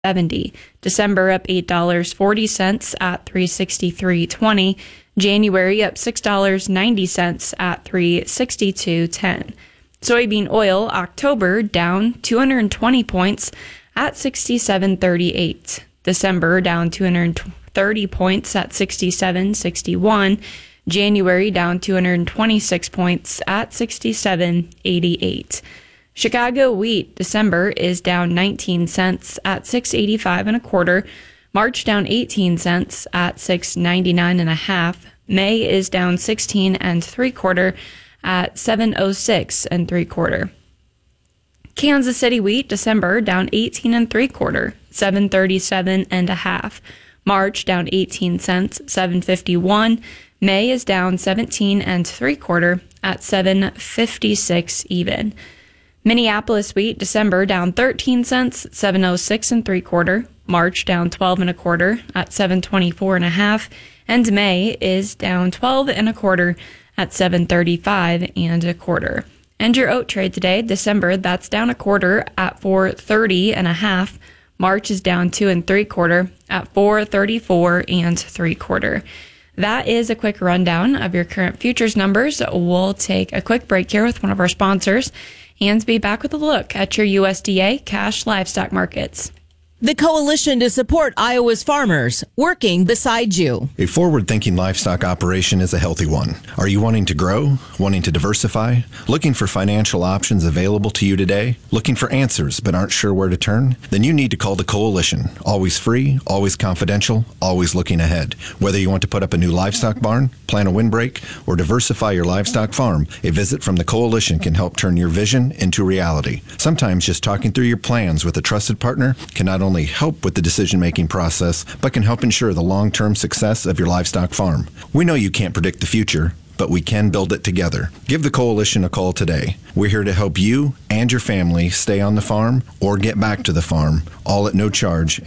$70. December up $8.40 at $363.20. January up $6.90 at $362.10. Soybean oil October down 220 points at $67.38. December down 230 points at $67.61. January down 226 points at $67.88. Chicago wheat December is down 19 cents at $6.85 and a quarter. March down 18 cents at $6.99 and a half. May is down 16 and three quarter at $7.06 and three quarter. Kansas City wheat December down 18 and three quarter, $7.37 and a half. March down 18 cents, $7.51. May is down 17 and three quarter at $7.56 even. Minneapolis wheat December down 13 cents, $7.06 and three quarter. March down 12 and a quarter at $7.24 and a half. And May is down 12 and a quarter at $7.35 and a quarter. And your oat trade today, December, that's down a quarter at $4.30 and a half. March is down 2 and three quarter at $4.34 and three quarter. That is a quick rundown of your current futures numbers. We'll take a quick break here with one of our sponsors and be back with a look at your USDA cash livestock markets. The coalition to support Iowa's farmers, working beside you. A forward-thinking livestock operation is a healthy one. Are you wanting to grow? Wanting to diversify? Looking for financial options available to you today? Looking for answers but aren't sure where to turn? Then you need to call the coalition. Always free, always confidential, always looking ahead. Whether you want to put up a new livestock barn, plan a windbreak, or diversify your livestock farm, a visit from the coalition can help turn your vision into reality. Sometimes just talking through your plans with a trusted partner can not only help with the decision-making process, but can help ensure the long-term success of your livestock farm. We know you can't predict the future, but we can build it together. Give the coalition a call today. We're here to help you and your family stay on the farm or get back to the farm, all at no charge